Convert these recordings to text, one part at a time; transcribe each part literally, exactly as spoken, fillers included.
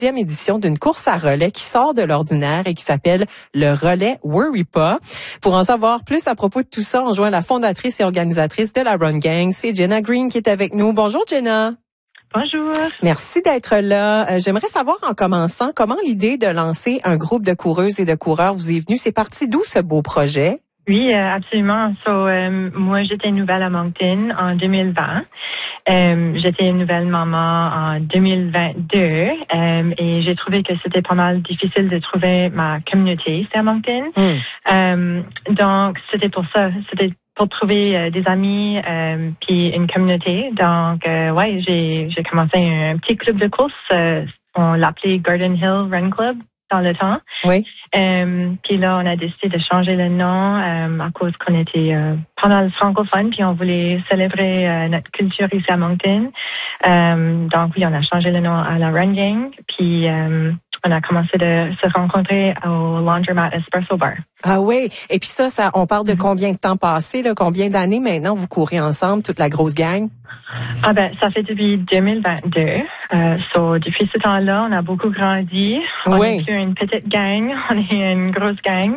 deuxième édition d'une course à relais qui sort de l'ordinaire et qui s'appelle le relais Worry Pas. Pour en savoir plus à propos de tout ça, on joint la fondatrice et organisatrice de la Run Gang, c'est Jenna Green qui est avec nous. Bonjour Jenna. Bonjour. Euh, Merci d'être là. Euh, j'aimerais savoir en commençant, comment l'idée de lancer un groupe de coureuses et de coureurs vous est venue? C'est parti d'où ce beau projet? Oui, euh, absolument. So, euh, moi, j'étais nouvelle à Moncton en deux mille vingt. Euh, j'étais une nouvelle maman en deux mille vingt-deux euh, et j'ai trouvé que c'était pas mal difficile de trouver ma communauté ici à Moncton. Mm. Euh, donc, c'était pour ça. C'était pour trouver euh, des amis euh, puis une communauté. Donc, euh, ouais, j'ai j'ai commencé un petit club de course. Euh, on l'appelait Garden Hill Run Club dans le temps. Oui. Euh, puis là, on a décidé de changer le nom euh, à cause qu'on était euh, pas mal francophone, puis on voulait célébrer euh, notre culture ici à Moncton. Euh, donc oui, on a changé le nom à la Run Gang, puis euh, on a commencé de se rencontrer au Laundromat Espresso Bar. Ah oui, et puis ça, ça, on parle de combien de temps passé, là, combien d'années maintenant vous courez ensemble, toute la grosse gang? Ah ben, ça fait depuis deux mille vingt-deux. Euh, so, depuis ce temps-là, on a beaucoup grandi. On oui. n'est plus une petite gang, on est une grosse gang.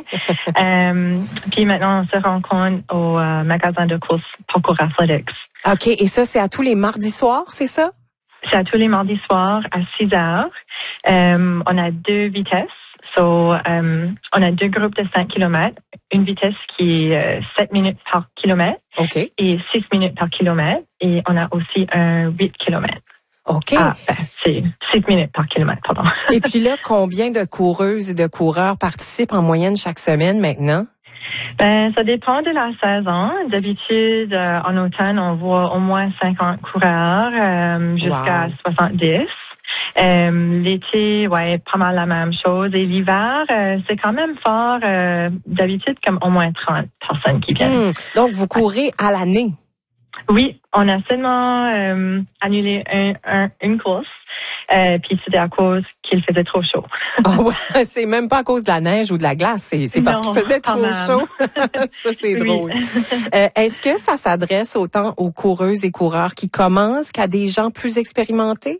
euh, puis maintenant, on se rencontre au euh, magasin de course Parcours Athletics. OK, et ça, c'est à tous les mardis soirs, c'est ça? C'est à tous les mardis soirs à six heures. Euh, on a deux vitesses. So, um, on a deux groupes de cinq kilomètres, une vitesse qui est euh, sept minutes par kilomètre okay. et six minutes par kilomètre. Et on a aussi un huit kilomètres. OK. Ah, ben, c'est six minutes par kilomètre, pardon. Et puis là, combien de coureuses et de coureurs participent en moyenne chaque semaine maintenant? Ben, ça dépend de la saison. D'habitude, euh, en automne, on voit au moins cinquante coureurs euh, jusqu'à wow. soixante-dix. Euh, l'été, ouais, pas mal la même chose. Et l'hiver, euh, c'est quand même fort. Euh, d'habitude, comme au moins trente personnes qui viennent. Mmh. Donc, vous courez à l'année? Oui, on a seulement euh, annulé un, un, une course. Euh, puis c'était à cause qu'il faisait trop chaud. Oh ouais, c'est même pas à cause de la neige ou de la glace, c'est, c'est parce qu'il faisait trop chaud. Ça, c'est oui. drôle. Euh, est-ce que ça s'adresse autant aux coureuses et coureurs qui commencent qu'à des gens plus expérimentés?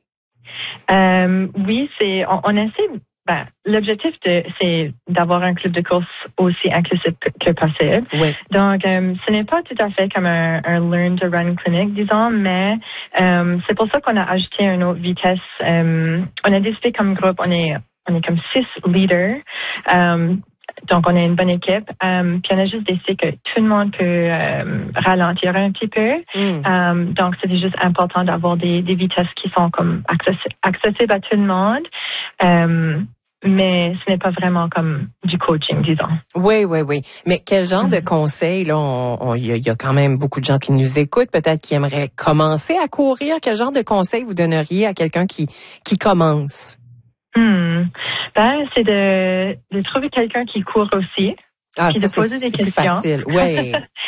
Euh, oui, c'est on, on essaie. Ben, l'objectif de, c'est d'avoir un club de course aussi inclusif que, que possible. Oui. Donc, euh, ce n'est pas tout à fait comme un, un Learn to Run clinic, disons, mais euh, c'est pour ça qu'on a ajouté une autre vitesse. Euh, on a décidé comme groupe, on est on est comme six leaders. Euh, donc, on a une bonne équipe. Um, puis, on a juste décidé que tout le monde peut um, ralentir un petit peu. Mm. Um, donc, c'était juste important d'avoir des, des vitesses qui sont comme accessi- accessibles à tout le monde. Um, mais ce n'est pas vraiment comme du coaching, disons. Oui, oui, oui. Mais quel genre mm-hmm. de conseils, là, il y, y a quand même beaucoup de gens qui nous écoutent, peut-être qui aimeraient commencer à courir. Quel genre de conseils vous donneriez à quelqu'un qui, qui commence? Hmm. Ben, c'est de, de trouver quelqu'un qui court aussi. Ah, puis ça, de poser c'est, des c'est questions. plus facile, oui.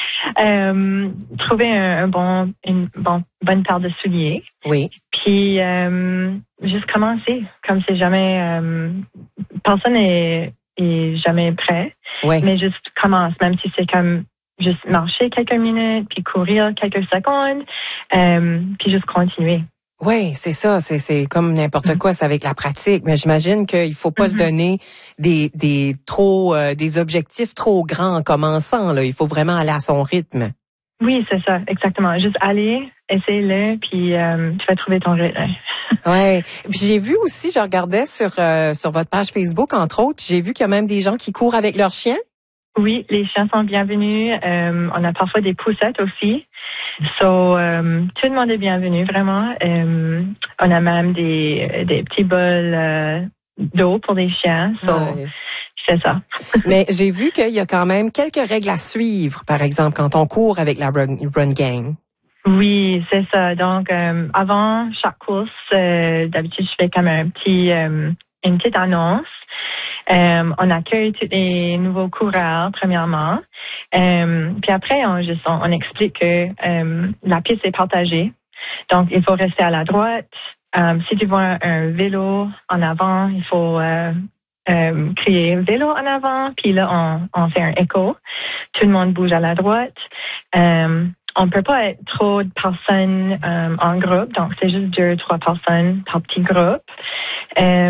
euh, trouver un, un bon, une bon, bonne paire de souliers. Oui. Puis, euh, juste commencer. Comme c'est jamais, euh, personne n'est, est jamais prêt. Oui. Mais juste commence, même si c'est comme juste marcher quelques minutes, puis courir quelques secondes, euh, puis juste continuer. Oui, c'est ça, c'est c'est comme n'importe mm-hmm. quoi, c'est avec la pratique. Mais j'imagine qu'il faut pas mm-hmm. se donner des des trop euh, des objectifs trop grands en commençant. Là, il faut vraiment aller à son rythme. Oui, c'est ça, exactement. Juste aller, essayer-le, puis euh, tu vas trouver ton rythme. Ouais. Puis j'ai vu aussi, je regardais sur euh, sur votre page Facebook entre autres, j'ai vu qu'il y a même des gens qui courent avec leurs chiens. Oui, les chiens sont bienvenus. Euh, on a parfois des poussettes aussi. So, euh, tout le monde est bienvenu, vraiment. Euh, on a même des, des petits bols euh, d'eau pour les chiens. So, ouais. C'est ça. Mais j'ai vu qu'il y a quand même quelques règles à suivre, par exemple, quand on court avec la Run, run Gang. Oui, c'est ça. Donc, euh, avant chaque course, euh, d'habitude, je fais comme un petit, euh, une petite annonce. Euh, on accueille tous les nouveaux coureurs, premièrement. Euh, puis après, on, juste, on, on explique que euh, la piste est partagée. Donc, il faut rester à la droite. Euh, si tu vois un, un vélo en avant, il faut euh, euh, crier vélo en avant. Puis là, on, on fait un écho. Tout le monde bouge à la droite. Euh, on peut pas être trop de personnes euh, en groupe. Donc, c'est juste deux, trois personnes par petit groupe. Euh,